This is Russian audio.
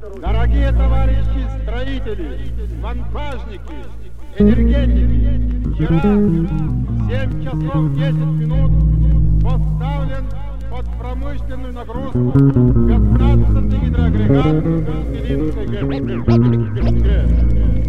Дорогие товарищи строители, монтажники, энергетики, вчера в 7 часов 10 минут поставлен под промышленную нагрузку 15-й гидроагрегат Белинской ГЭС.